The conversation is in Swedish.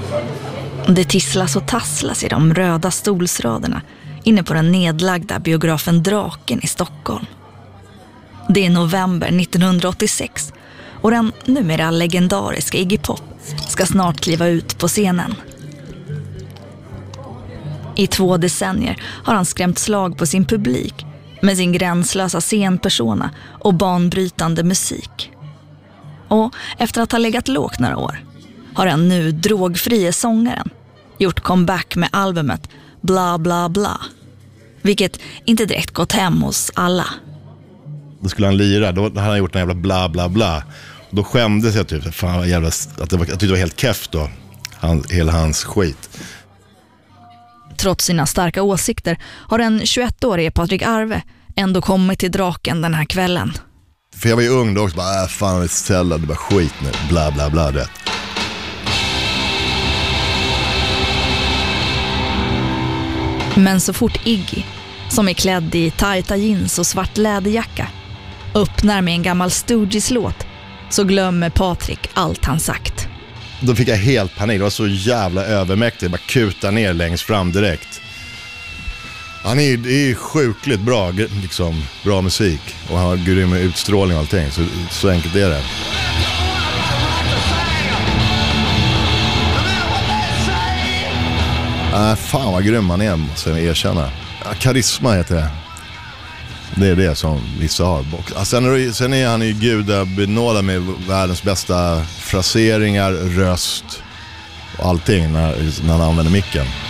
Det tisslas och tasslas i de röda stolsraderna inne på den nedlagda biografen Draken i Stockholm. Det är november 1986 och den numera legendariska Iggy Pop ska snart kliva ut på scenen. I 2 decennier har han skrämt slag på sin publik med sin gränslösa scenpersona och banbrytande musik. Och efter att ha legat lågt några år har den nu drogfrie sångaren gjort comeback med albumet Bla Bla Bla, vilket inte direkt gått hem hos alla. Då skulle han lira, då hade han gjort en jävla bla bla bla. Då skämdes jag typ, fan vad jävla, jag tyckte det var helt keft då, hela hans skit. Trots sina starka åsikter har den 21-årige Patrik Arve ändå kommit till Draken den här kvällen. För jag var ju ung då också, bara fan det ställa, det var skit nu, bla bla bla det. Men så fort Iggy, som är klädd i tajta jeans och svart läderjacka, öppnar med en gammal Stooges-låt, så glömmer Patrik allt han sagt. Då fick jag helt panik, det var så jävla övermäktigt, bara kuta ner längst fram direkt. Han är sjukligt bra, liksom, bra musik och han har grym utstrålning och allting, så enkelt är det. Fan vad grym han är, måste jag erkänna. Karisma heter det. Det är det som vissa har. Sen är han ju gudabenådad med världens bästa fraseringar, röst och allting när han använder micken.